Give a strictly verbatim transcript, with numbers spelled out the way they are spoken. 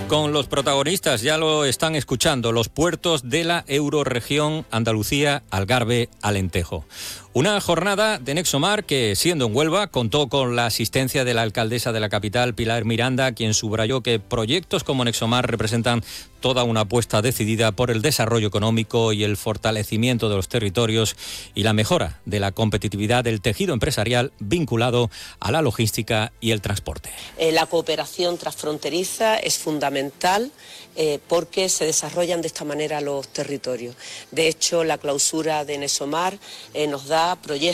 Con los protagonistas, ya lo están escuchando, los puertos de la eurorregión Andalucía, Algarve, Alentejo. Una jornada de Nexomar que, siendo en Huelva, contó con la asistencia de la alcaldesa de la capital, Pilar Miranda, quien subrayó que proyectos como Nexomar representan toda una apuesta decidida por el desarrollo económico y el fortalecimiento de los territorios y la mejora de la competitividad del tejido empresarial vinculado a la logística y el transporte. Eh, la cooperación transfronteriza es fundamental eh, porque se desarrollan de esta manera los territorios. De hecho, la clausura de Nexomar eh, nos da proyectos